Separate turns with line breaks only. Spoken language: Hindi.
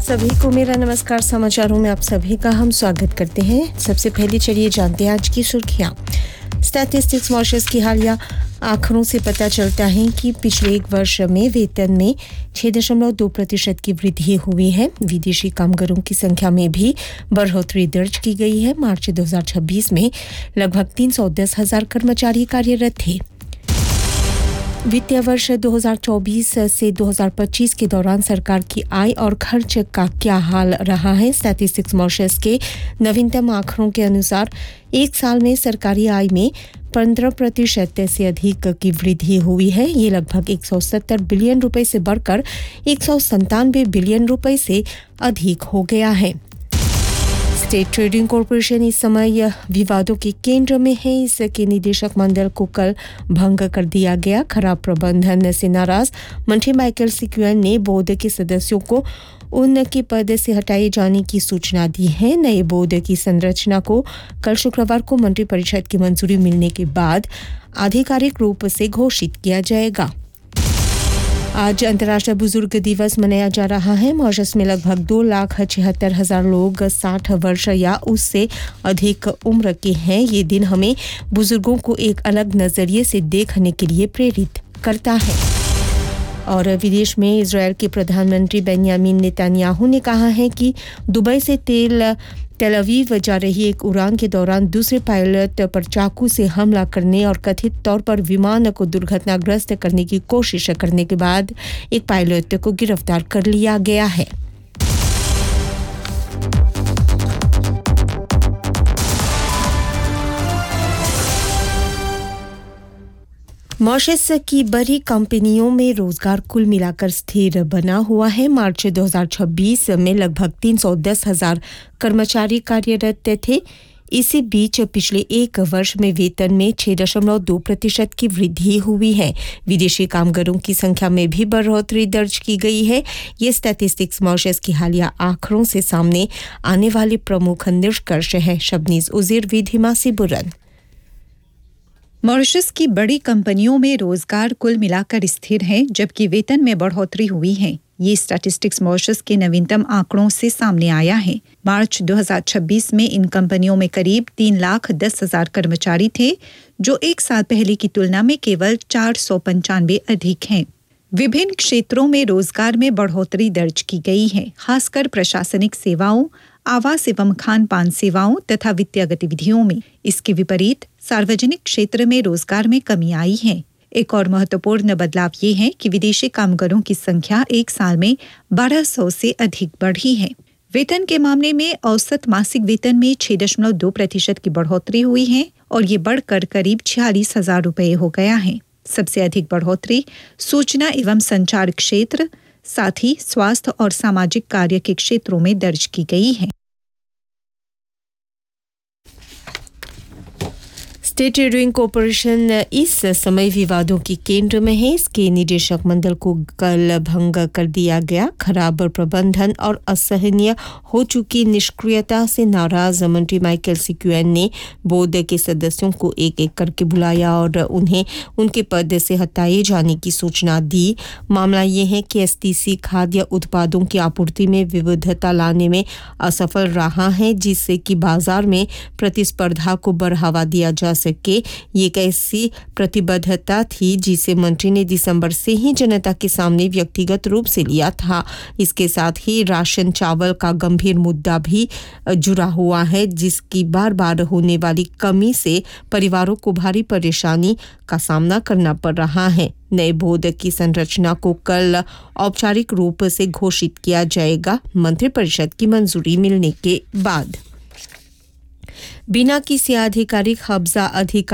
सभी को मेरा नमस्कार। समाचारों में आप सभी का हम स्वागत करते हैं। सबसे पहले चलिए जानते हैं आज की सुर्खियां। स्टैटिस्टिक्स मॉरिशस की हालिया आंकड़ों से पता चलता है कि पिछले एक वर्ष में वेतन में 6.2% की वृद्धि हुई है। विदेशी कामगारों की संख्या में भी बढ़ोतरी दर्ज की गई है। मार्च 2026 में लगभग 310,000 कर्मचारी कार्यरत थे। वित्तीय वर्ष 2024 से 2025 के दौरान सरकार की आय और खर्च का क्या हाल रहा है। स्टैटिस्टिक्स मॉरिशस के नवीनतम आंकड़ों के अनुसार एक साल में सरकारी आय में 15% से अधिक की वृद्धि हुई है। ये लगभग 170 बिलियन रुपए से बढ़कर 197 बिलियन रुपए से अधिक हो गया है। स्टेट ट्रेडिंग कॉरपोरेशन इस समय विवादों के केंद्र में है। इसके निदेशक मंडल को कल भंग कर दिया गया। खराब प्रबंधन से नाराज मंत्री माइकल सिक्वेन ने बोर्ड के सदस्यों को उनके पद से हटाए जाने की सूचना दी है। नए बोर्ड की संरचना को कल शुक्रवार को मंत्री परिषद की मंजूरी मिलने के बाद आधिकारिक रूप से घोषित किया जाएगा। आज अंतर्राष्ट्रीय बुजुर्ग दिवस मनाया जा रहा है। मॉरिशस में लगभग 2,76,000 लोग 60 वर्ष या उससे अधिक उम्र के हैं। ये दिन हमें बुजुर्गों को एक अलग नजरिए से देखने के लिए प्रेरित करता है। और विदेश में इजरायल के प्रधानमंत्री बेंयामिन नेतन्याहू ने कहा है कि दुबई से तेल अवीव जा रही एक उड़ान के दौरान दूसरे पायलट पर चाकू से हमला करने और कथित तौर पर विमान को दुर्घटनाग्रस्त करने की कोशिश करने के बाद एक पायलट को गिरफ्तार कर लिया गया है। मॉरिशस की बड़ी कंपनियों में रोजगार कुल मिलाकर स्थिर बना हुआ है। मार्च 2026 में लगभग 310,000 कर्मचारी कार्यरत थे। इसी बीच पिछले एक वर्ष में वेतन में 6.2% की वृद्धि हुई है। विदेशी कामगारों की संख्या में भी बढ़ोतरी दर्ज की गई है। ये स्टैटिस्टिक्स मॉरिशस की हालिया आंकड़ों से सामने आने वाले प्रमुख निष्कर्ष है। शबनीज उजीर विधिमा से बुरन।
मॉरिशस की बड़ी कंपनियों में रोजगार कुल मिलाकर स्थिर है, जबकि वेतन में बढ़ोतरी हुई है। ये स्टैटिस्टिक्स मॉरिशस के नवीनतम आंकड़ों से सामने आया है। मार्च 2026 में इन कंपनियों में करीब 3,10,000 कर्मचारी थे, जो एक साल पहले की तुलना में केवल 495 अधिक हैं। विभिन्न क्षेत्रों में रोजगार में बढ़ोतरी दर्ज की गई है, खासकर प्रशासनिक सेवाओं, आवास एवं खान पान सेवाओं तथा वित्तीय गतिविधियों में। इसके विपरीत सार्वजनिक क्षेत्र में रोजगार में कमी आई है। एक और महत्वपूर्ण बदलाव ये है कि विदेशी कामगारों की संख्या एक साल में 1,200 से अधिक बढ़ी है। वेतन के मामले में औसत मासिक वेतन में 6.2% की बढ़ोतरी हुई है और ये बढ़कर करीब 46,000 रुपये हो गया है। सबसे अधिक बढ़ोतरी सूचना एवं संचार क्षेत्र, साथ ही स्वास्थ्य और सामाजिक कार्य के क्षेत्रों में दर्ज की गई है।
स्टेट ट्रेडिंग कॉरपोरेशन इस समय विवादों के केंद्र में है। इसके निदेशक मंडल को कल भंग कर दिया गया। खराब प्रबंधन और असहनीय हो चुकी निष्क्रियता से नाराज मंत्री माइकल सिक्वेन ने बोर्ड के सदस्यों को एक एक करके बुलाया और उन्हें उनके पद से हटाए जाने की सूचना दी। मामला ये है कि एसटीसी खाद्य उत्पादों की आपूर्ति में विविधता लाने में असफल रहा है, जिससे कि बाजार में प्रतिस्पर्धा को बढ़ावा दिया जा सके। ये एक ऐसी प्रतिबद्धता थी जिसे मंत्री ने दिसंबर से ही जनता के सामने व्यक्तिगत रूप से लिया था। इसके साथ ही राशन चावल का गंभीर मुद्दा भी जुड़ा हुआ है, जिसकी बार बार होने वाली कमी से परिवारों को भारी परेशानी का सामना करना पड़ रहा है। नए बोर्ड की संरचना को कल औपचारिक रूप से घोषित किया जाएगा, मंत्रिपरिषद की मंजूरी मिलने के बाद। बिना किसी आधिकारिक कब्जा अधिकार